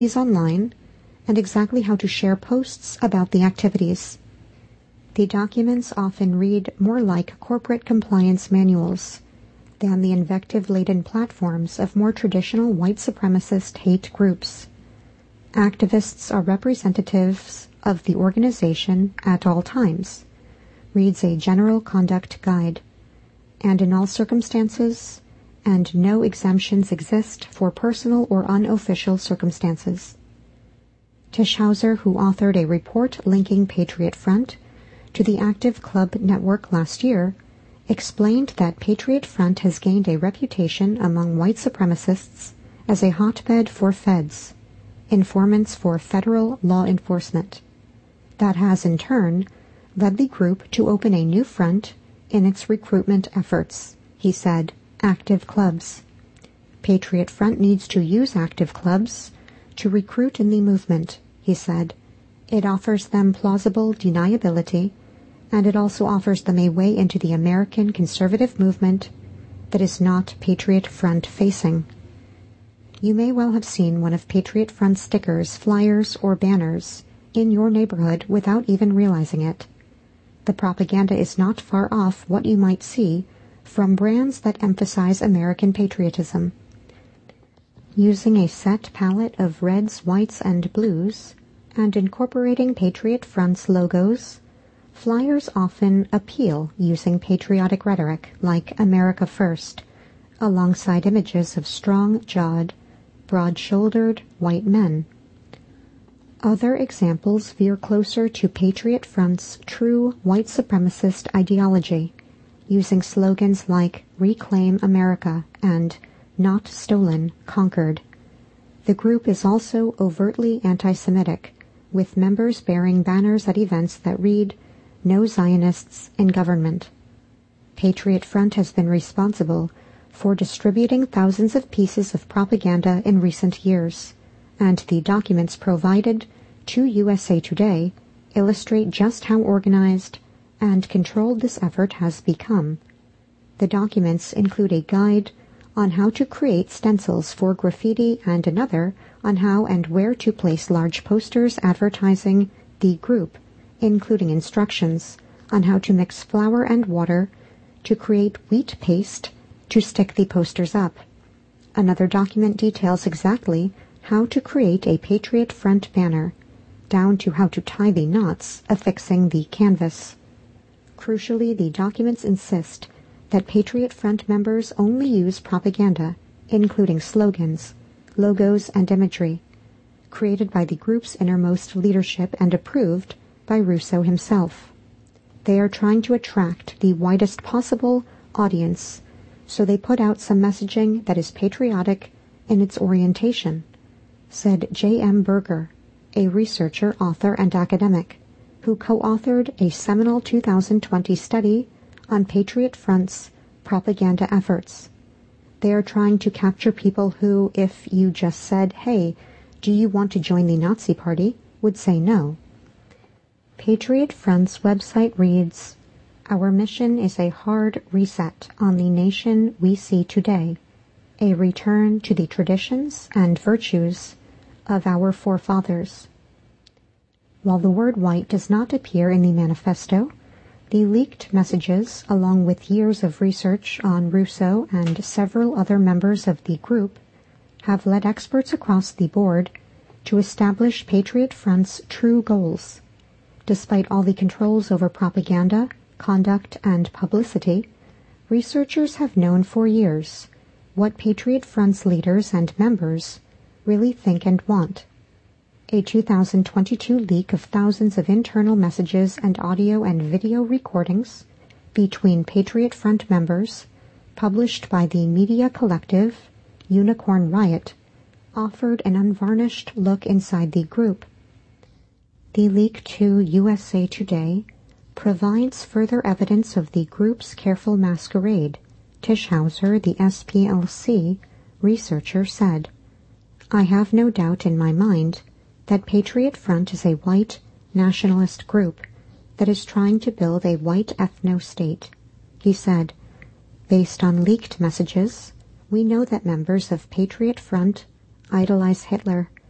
online and exactly how to share posts about the activities. The documents often read more like corporate compliance manuals than the invective-laden platforms of more traditional white supremacist hate groups. Activists are representatives of the organization at all times, reads a general conduct guide, and in all circumstances, and no exemptions exist for personal or unofficial circumstances. Tischhauser, who authored a report linking Patriot Front to the Active Club network last year, explained that Patriot Front has gained a reputation among white supremacists as a hotbed for feds, informants for federal law enforcement. That has, in turn, led the group to open a new front in its recruitment efforts, he said. Active clubs. Patriot Front needs to use active clubs to recruit in the movement, he said. It offers them plausible deniability, and it also offers them a way into the American conservative movement that is not Patriot Front facing. You may well have seen one of Patriot Front stickers, flyers, or banners in your neighborhood without even realizing it. The propaganda is not far off what you might see from brands that emphasize American patriotism. Using a set palette of reds, whites, and blues, and incorporating Patriot Front's logos, flyers often appeal using patriotic rhetoric like America First, alongside images of strong-jawed, broad-shouldered white men. Other examples veer closer to Patriot Front's true white supremacist ideology, using slogans like Reclaim America and Not Stolen, Conquered. The group is also overtly anti-Semitic, with members bearing banners at events that read, No Zionists in Government. Patriot Front has been responsible for distributing thousands of pieces of propaganda in recent years, and the documents provided to USA Today illustrate just how organized and controlled this effort has become. The documents include a guide on how to create stencils for graffiti and another on how and where to place large posters advertising the group, including instructions on how to mix flour and water to create wheat paste to stick the posters up. Another document details exactly how to create a Patriot Front banner, down to how to tie the knots affixing the canvas. Crucially, the documents insist that Patriot Front members only use propaganda, including slogans, logos, and imagery, created by the group's innermost leadership and approved by Russo himself. They are trying to attract the widest possible audience, so they put out some messaging that is patriotic in its orientation, said J.M. Berger, a researcher, author, and academic, who co-authored a seminal 2020 study on Patriot Front's propaganda efforts. They are trying to capture people who, if you just said, hey, do you want to join the Nazi Party, would say no. Patriot Front's website reads, Our mission is a hard reset on the nation we see today, a return to the traditions and virtues of our forefathers. While the word white does not appear in the manifesto, the leaked messages, along with years of research on Russo and several other members of the group, have led experts across the board to establish Patriot Front's true goals. Despite all the controls over propaganda, conduct, and publicity, researchers have known for years what Patriot Front's leaders and members really think and want. A 2022 leak of thousands of internal messages and audio and video recordings between Patriot Front members, published by the media collective Unicorn Riot, offered an unvarnished look inside the group. The leak to USA Today provides further evidence of the group's careful masquerade, Tischhauser, the SPLC researcher, said. I have no doubt in my mind that Patriot Front is a white nationalist group that is trying to build a white ethno-state. He said, based on leaked messages, we know that members of Patriot Front idolize Hitler